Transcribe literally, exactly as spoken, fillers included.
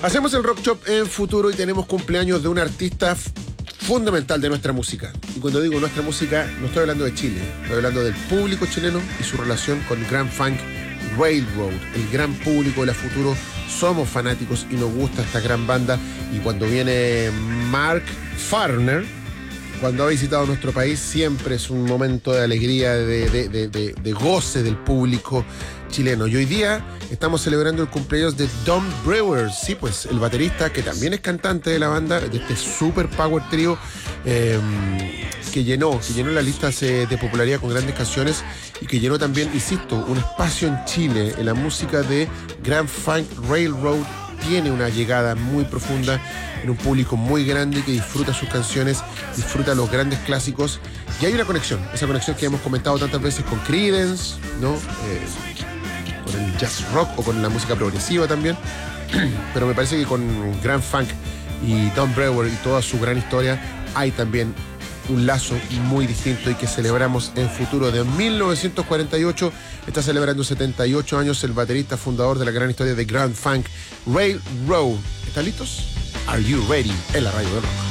Hacemos el Rock Shop en Futuro y tenemos cumpleaños de un artista fundamental de nuestra música. Y cuando digo nuestra música, no estoy hablando de Chile, estoy hablando del público chileno y su relación con Grand Funk Railroad. El gran público de la Futuro somos fanáticos y nos gusta esta gran banda. Y cuando viene Mark Farner, cuando ha visitado nuestro país, siempre es un momento de alegría, de, de, de, de, de goce del público chileno. Y hoy día estamos celebrando el cumpleaños de Don Brewer, sí, pues el baterista que también es cantante de la banda, de este super power trio eh, que llenó, que llenó las listas eh, de popularidad con grandes canciones y que llenó también, insisto, un espacio en Chile en la música de Grand Funk Railroad. Tiene una llegada muy profunda en un público muy grande que disfruta sus canciones, disfruta los grandes clásicos y hay una conexión, esa conexión que hemos comentado tantas veces con Creedence, ¿no? Eh, con el jazz rock o con la música progresiva también, pero me parece que con Grand Funk y Don Brewer y toda su gran historia hay también un lazo muy distinto y que celebramos en Futuro. De mil novecientos cuarenta y ocho está celebrando setenta y ocho años el baterista fundador de la gran historia de Grand Funk Railroad. ¿Están listos? Are you ready? En la radio de rock.